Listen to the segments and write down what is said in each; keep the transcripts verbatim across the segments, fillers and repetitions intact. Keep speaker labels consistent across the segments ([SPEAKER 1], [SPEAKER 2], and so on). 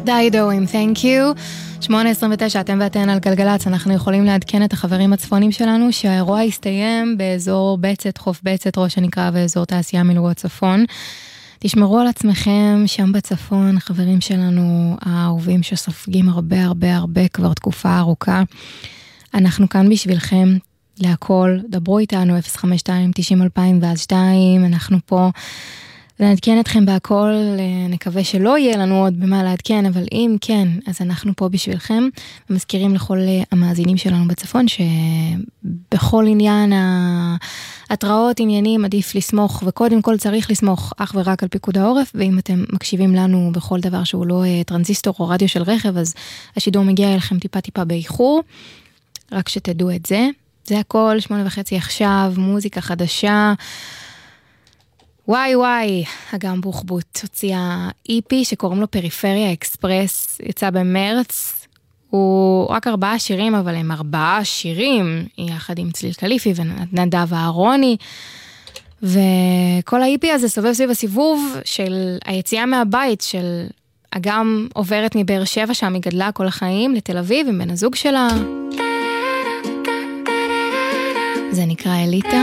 [SPEAKER 1] דיידו עם Thank You. שמונה עשרים ותשע, אתם ואתן על גלגלץ. אנחנו יכולים לעדכן את החברים הצפונים שלנו שהאירוע יסתיים באזור בצת, חוף בצת, ראש הנקרא, ואזור תעשייה מילואות צפון. תשמרו על עצמכם שם בצפון, חברים שלנו האהובים שסופגים הרבה הרבה הרבה כבר תקופה ארוכה. אנחנו כאן בשבילכם להכל. דברו איתנו אפס חמש שתיים תשעים אלפיים ואז שתיים. אנחנו פה לעדכן אתכם בהכל, נקווה שלא יהיה לנו עוד במה לעדכן, אבל אם כן, אז אנחנו פה בשבילכם, ומזכירים לכל המאזינים שלנו בצפון, שבכל עניין ההתראות, עניינים, עדיף לסמוך, וקודם כל צריך לסמוך אך ורק על פיקוד העורף, ואם אתם מקשיבים לנו בכל דבר שהוא לא טרנזיסטור או רדיו של רכב, אז השידור מגיע אליכם טיפה טיפה באיחור, רק שתדעו את זה. זה הכל, שמונה וחצי עכשיו, מוזיקה חדשה, וואי וואי, אגם בוחבוט הוציאה איפי שקוראים לו פריפריה אקספרס, יצא במרץ, הוא רק ארבעה שירים, אבל הם ארבעה שירים, יחד עם צליל קליפי ונדב הארוני, וכל האיפי הזה סובב סביב הסיבוב של היציאה מהבית, של אגם עוברת מבאר שבע, שם היא גדלה כל החיים, לתל אביב עם בן הזוג שלה. זה נקרא אליטה.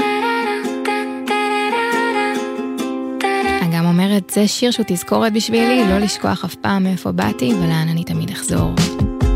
[SPEAKER 1] גם אומרת, זה שיר שהוא תזכורת בשבילי, לא לשכוח אף פעם מאיפה באתי ולאן אני תמיד אחזור.